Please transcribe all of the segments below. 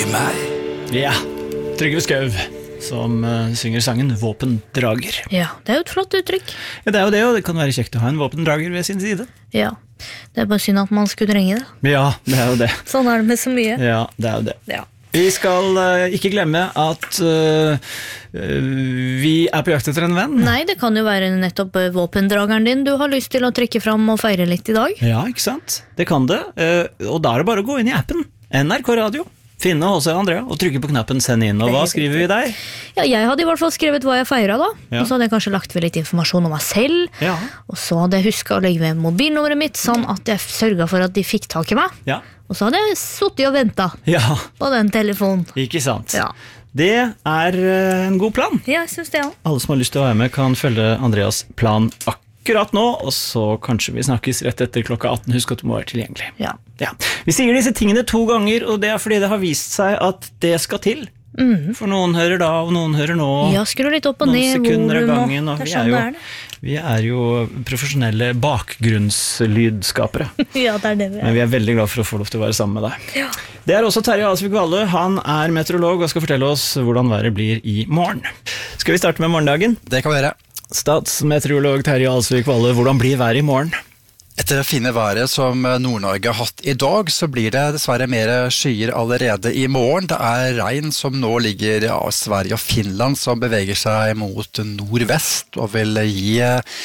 i meg. Ja, Trygve Skau som synger sangen Våpendrager. Ja, det jo et flott uttrykk. Ja, det jo det, og det kan være kjekt å ha en våpendrager ved sin side. Ja, det bare synd at man skulle trenge det. Ja, det jo det. Sånn det med så mye. Ja, det jo det. Ja. Vi skal ikke glemme at vi på jakt etter en venn. Nei, det kan jo være nettopp våpendrageren din du har lyst til å trekke fram og feire litt i dag. Ja, ikke sant? Det kan det. Og da det bare å gå inn i appen NRK Radio, finne H.C. Andrea og trykke på knappen send inn. Og hva skriver vi der? Ja, jeg hadde i hvert fall skrevet hva jeg feiret da. Ja. Og så hadde jeg kanskje lagt ved litt informasjon om meg selv. Ja. Og så hadde jeg husket å legge ved mobilnummeret mitt, sånn at jeg sørget for at de fikk tak i meg. Ja. Og så hadde jeg suttet og ventet Ja, på den telefonen. ikke sant? Ja. Det en god plan. Ja, jeg synes det, ja. Alle som har lyst til å være med kan følge Andreas plan akkurat nå, og så kanskje vi snakkes rett etter klokka 18. Husk at du må være tilgjengelig. Ja. Ja. Vi sier disse tingene 2 ganger, og det fordi det har vist seg at det skal til. For noen hører da, og noen hører nå. Ja, skru litt opp og noen ned. sekunder av volum, gangen, og det sånn det det. vi jo profesjonelle bakgrunnslydskapere. Ja, det det vi Men vi veldig glad for å få lov til å være sammen med deg. Ja. Det også Terje Alsvik Valle. Han meteorolog og skal fortelle oss hvordan været blir i morgen. Skal vi starte med morgendagen? Det kan vi gjøre. Statsmeteorolog Terje Alsvik Valle, hvordan blir været i morgen? Etter det fine været som Nord-Norge har hatt i dag, så blir det dessverre mer skyer allerede i morgen. Det regn som nå ligger av Sverige og Finland som beveger seg mot nordvest og vil gi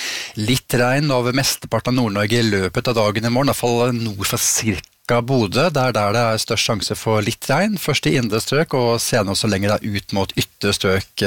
litt regn over mesteparten av Nord-Norge i løpet av dagen i morgen, i hvert fall nord for cirka Bodø, der det størst sjanse for litt regn, først i indre strøk og senere også lenger ut mot ytre strøk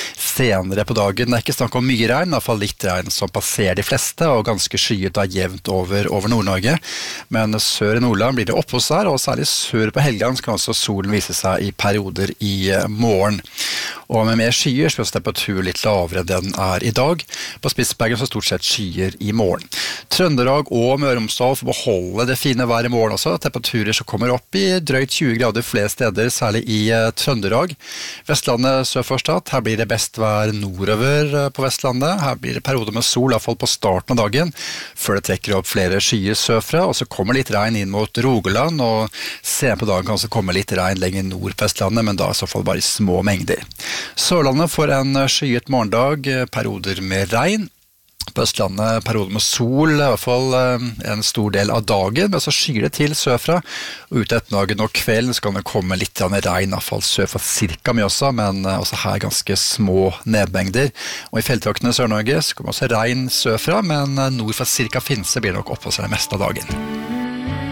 senere på dagen. Det ikke snakk om mye regn, i hvert fall litt regn som passerer de fleste, og ganske skyet jevnt over Nord-Norge. Men sør i Nordland blir det oppholds der, og særlig sør på Helgeland kan også solen vise seg i perioder i morgen. Og med mer skyer så blir temperaturen litt lavere enn den i dag. På Spitsbergen så stort sett skyer i morgen. Trøndelag og Møre og Romsdal får beholde det fine været i morgen også. Temperaturer som kommer opp i drøyt 20 grader flere steder, særlig i Trøndelag. Vestlandet sør for Stad, her blir det best vær nordover på Vestlandet. Her blir det perioder med sol, i hvert fall på starten av dagen, før det trekker opp flere skyer sørfra, og så kommer litt regn inn mot Rogaland, og senere på dagen kan også komme litt regn lenger nord på Vestlandet, men da i så fall bare i små mengder. Sørlandet får en skyet morgendag, perioder med regn. På Østlandet perioder med sol, i hvert fall en stor del av dagen, men så skyer det til sørfra, og ut etter dagen og kvelden så kan det komme litt regn, i hvert fall sørfra cirka mye også, men også her ganske små nedmengder. Og i fjelltraktene i Sør-Norge så kommer også regn sørfra, men nord for cirka Finse blir nok oppholds det meste av dagen.